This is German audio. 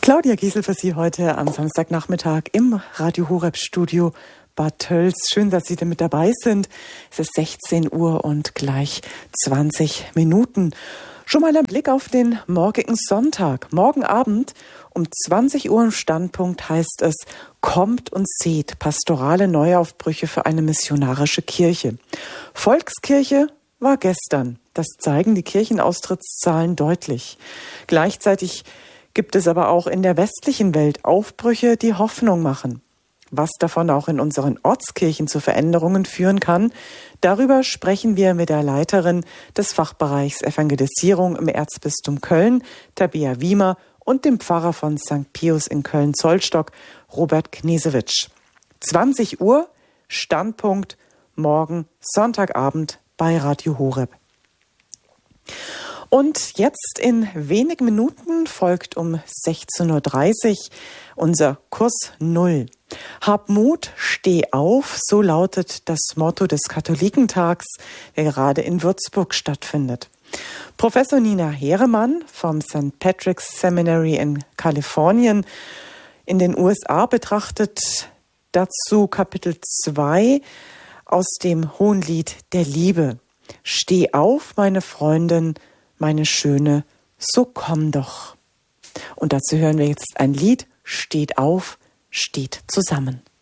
Claudia Giesel für Sie heute am Samstagnachmittag im Radio Horeb Studio Bad Tölz. Schön, dass Sie da mit dabei sind. Es ist 16 Uhr und gleich 20 Minuten. Schon mal ein Blick auf den morgigen Sonntag. Morgen Abend um 20 Uhr im Standpunkt heißt es: Kommt und seht, pastorale Neuaufbrüche für eine missionarische Kirche. Volkskirche war gestern. Das zeigen die Kirchenaustrittszahlen deutlich. Gleichzeitig gibt es aber auch in der westlichen Welt Aufbrüche, die Hoffnung machen. Was davon auch in unseren Ortskirchen zu Veränderungen führen kann, darüber sprechen wir mit der Leiterin des Fachbereichs Evangelisierung im Erzbistum Köln, Tabea Wiemer, und dem Pfarrer von St. Pius in Köln-Zollstock, Robert Knesewitsch. 20 Uhr, Standpunkt, morgen Sonntagabend bei Radio Horeb. Und jetzt in wenigen Minuten folgt um 16.30 Uhr unser Kurs Null. Hab Mut, steh auf, so lautet das Motto des Katholikentags, der gerade in Würzburg stattfindet. Professor Nina Heeremann vom St. Patrick's Seminary in Kalifornien in den USA betrachtet dazu Kapitel 2 aus dem Hohenlied der Liebe. Steh auf, meine Freundin, meine Schöne, so komm doch. Und dazu hören wir jetzt ein Lied: Steht auf, steht zusammen.